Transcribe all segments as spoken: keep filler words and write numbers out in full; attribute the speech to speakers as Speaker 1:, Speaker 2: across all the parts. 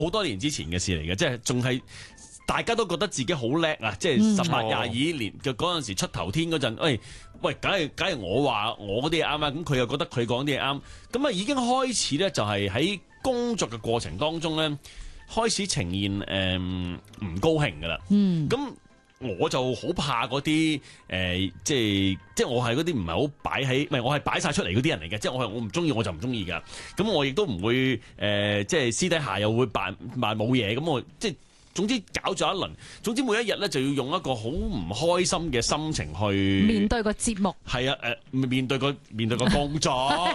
Speaker 1: 好多年之前嘅事嚟嘅，即係仲係大家都覺得自己好叻啊！即係十八廿二年嘅嗰陣時出頭天嗰陣，喂喂，梗係梗係我話我嗰啲嘢啱啊！咁佢又覺得佢講啲嘢啱，咁啊已經開始咧就係喺工作嘅過程當中咧開始呈現誒唔高興噶啦。嗯，咁。我就好怕嗰啲誒，即係即係我係嗰啲唔係好擺喺，唔係我係擺晒出嚟嗰啲人嚟嘅，即係我係我唔中意我就唔中意㗎。咁我亦都唔會誒、呃，即係私底下又會扮扮冇嘢。咁我即係總之搞咗一輪，總之每一日咧就要用一個好唔開心嘅心情去
Speaker 2: 面對個節目。
Speaker 1: 係啊，誒、呃、面對個面對個工作。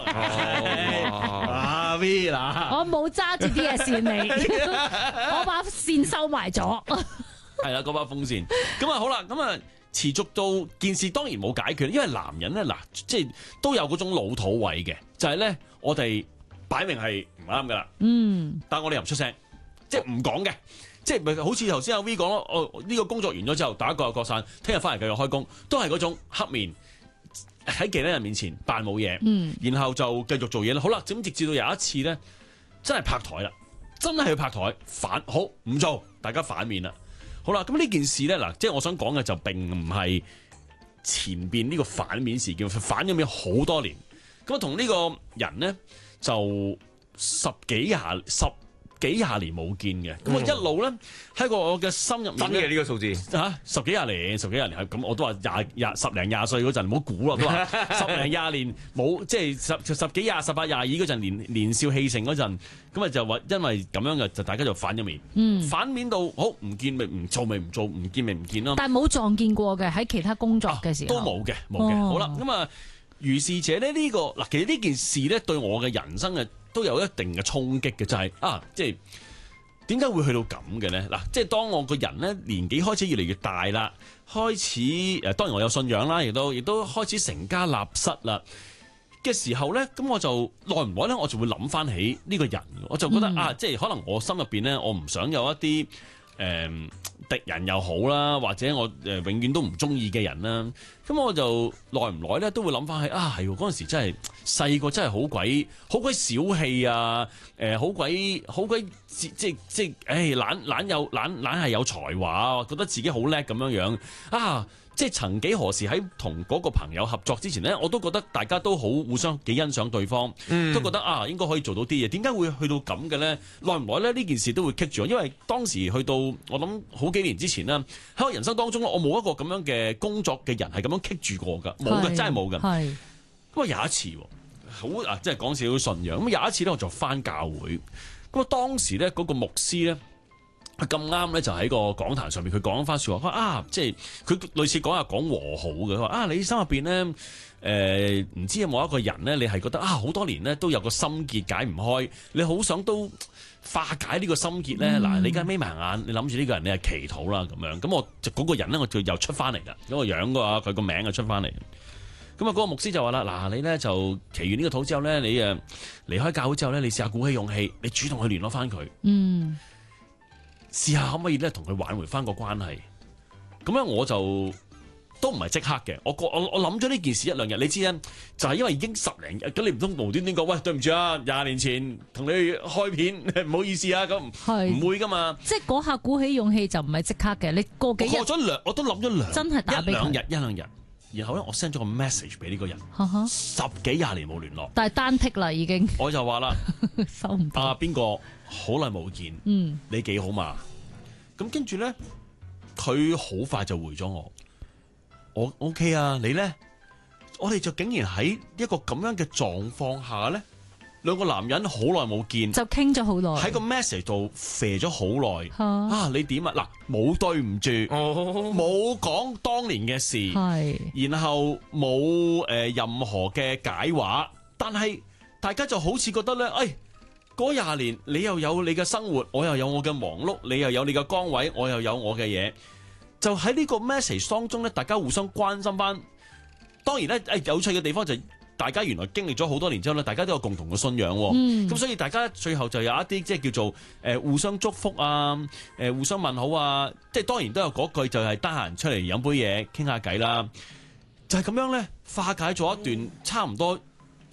Speaker 1: 啊 V 嗱，
Speaker 2: 我冇揸住啲嘢線你，我把線收埋咗。
Speaker 1: 係啦，嗰把風扇咁啊，好啦，咁啊持續到件事當然冇解決，因為男人咧嗱，即係都有嗰種老土位嘅，就係、是、咧我哋擺明係唔啱噶啦，嗯，但係我哋又唔出聲，即係唔講嘅，即係咪好似頭先阿 V 講咯，哦呢、這個工作完咗之後，大家各有各散，聽日翻嚟繼續開工，都係嗰種黑面喺其他人面前扮冇嘢，嗯，然後就繼續做嘢啦。好啦，咁直至到有一次咧，真係拍台啦，真係去拍台反，好唔做，大家反面啦。好啦，咁呢件事咧，嗱，即係我想講嘅就並唔係前邊呢個反面事件，反咗面好多年。咁啊，同呢個人咧就十幾廿十幾廿年冇見嘅，咁我一路咧喺個我嘅心入面
Speaker 3: 真嘅呢個數字
Speaker 1: 嚇十幾廿年，十幾廿年，咁我都話廿廿十零廿歲嗰陣，唔好估啦，都話十零廿年冇，即係十十幾廿十八廿二嗰陣年年少氣盛嗰陣，咁啊就話因為咁樣嘅，就大家就反咗面，嗯、反面到好唔見咪唔做咪唔做，唔見咪唔見咯。
Speaker 2: 但係冇撞見過嘅喺其他工作嘅時候、
Speaker 1: 啊、都冇嘅，冇嘅。
Speaker 2: 哦、
Speaker 1: 好啦，咁啊，如是者咧呢個嗱，其實呢件事咧對我嘅人生嘅都有一定嘅衝擊嘅，就係、是、啊，即係。點解會去到咁嘅咧？嗱，即係當我個人咧年紀開始越嚟越大啦，開始誒，當然我有信仰啦，亦都亦都開始成家立室啦嘅時候咧，咁我就耐唔耐咧，我就會諗翻起呢個人，我就覺得、嗯、啊，即係可能我心入邊咧，我唔想有一啲誒、呃、敵人又好啦，或者我誒、呃、永遠都唔中意嘅人啦，咁我就耐唔耐咧都會諗翻起啊，係嗰陣時真係細個真係好鬼好鬼小氣啊，誒好鬼好鬼。即即即誒懶懶有懶懶係有才華，覺得自己好叻咁樣樣啊！即係曾幾何時喺同嗰個朋友合作之前咧，我都覺得大家都好互相幾欣賞對方，嗯、都覺得啊應該可以做到啲嘢。點解會去到咁嘅咧？耐唔耐咧？呢件事都會棘住我，因為當時去到我諗好幾年之前啦，喺我人生當中我冇一個咁樣嘅工作嘅人係咁樣棘住過㗎，冇嘅，真係冇㗎。咁啊有一次好啊，即係講少少信仰。咁有一次咧，我就返教會。咁啊，當時咧嗰個牧師咧，咁啱咧就喺個講壇上面，佢講翻說話，佢話啊，即係佢類似講下講和好嘅，佢話啊，你心入邊咧，誒、呃，唔知有冇一個人咧，你係覺得啊，好多年咧都有個心結解唔開，你好想都化解呢個心結咧，嗱、嗯，你而家眯埋眼，你諗住呢個人你係祈禱啦，咁樣，咁我就嗰個人咧，我就又出翻嚟啦，嗰個樣嘅話，佢個名就出翻嚟。咁啊，嗰個牧師就話啦，嗱，你咧就祈完呢個禱之後咧，你誒離開教會之後咧，你試下鼓起勇氣，你主動去聯絡翻佢，嗯，試下可唔可以咧同佢挽回翻個關係？咁咧我就都唔係即刻嘅，我我我諗咗呢件事一兩日，你知啊，就係、是、因為已經十零日，咁你唔通無端端講，喂，對唔住啊，廿年前同你開片，唔好意思啊，咁唔會噶嘛，
Speaker 2: 即係嗰下鼓起勇氣就唔係即刻嘅，你過幾日
Speaker 1: 過咗兩，我都諗咗兩，
Speaker 2: 真係打俾佢
Speaker 1: 一兩日一兩日。然後咧，我 send 咗個 message 俾呢個人，呵呵十幾廿年冇聯絡，
Speaker 2: 但係單剔啦已經。我
Speaker 1: 就話啦，
Speaker 2: 收唔到。
Speaker 1: 啊邊個好耐冇見，嗯，你幾好嘛？咁跟住咧，佢好快就回咗我，我 OK 啊，你咧，我哋就竟然喺一個咁樣嘅狀況下咧。兩個男人好耐冇見，
Speaker 2: 就傾咗好耐，
Speaker 1: 喺個 message 度啡咗好耐。啊，你點啊？嗱，冇對唔住，冇講、哦、當年嘅事，是然後冇誒、呃、任何嘅解話，但係大家就好似覺得咧，誒嗰廿年你又有你嘅生活，我又有我嘅忙碌，你又有你嘅崗位，我又有我嘅嘢，就喺呢個 message 當中咧，大家互相關心翻。當然咧，誒有趣嘅地方就係、大家原來經歷咗好多年之後咧，大家都有共同嘅信仰，咁、嗯、所以大家最後就有一啲即係叫做誒、呃、互相祝福啊，誒、呃、互相問好啊，即係當然都有嗰句就係得閒出嚟飲杯嘢傾下偈啦，就係、是、咁樣咧化解咗一段差唔多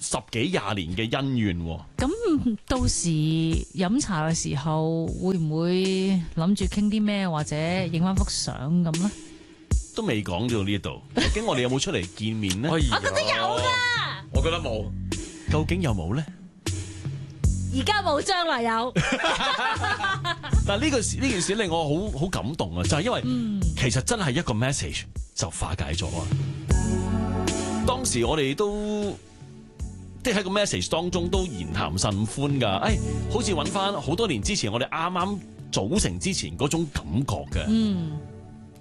Speaker 1: 十幾廿年嘅恩怨喎。
Speaker 2: 咁到時飲茶嘅時候，會唔會諗住傾啲咩，或者影翻幅相咁咧？
Speaker 1: 都未講到呢度，究竟我哋有冇出嚟見面呢？
Speaker 3: 我
Speaker 2: 我覺得有㗎，
Speaker 3: 我覺得冇。
Speaker 1: 究竟有冇呢？
Speaker 2: 而家冇，將來有。
Speaker 1: 但係呢個事呢件事令我好好感動啊！就係、是、因為、
Speaker 2: 嗯、
Speaker 1: 其實真係一個 message 就化解咗啊！當時我哋都即係喺個 message 當中都言談甚歡㗎，誒、哎，好似揾翻好多年之前我哋啱啱組成之前嗰種感覺嘅。
Speaker 2: 嗯。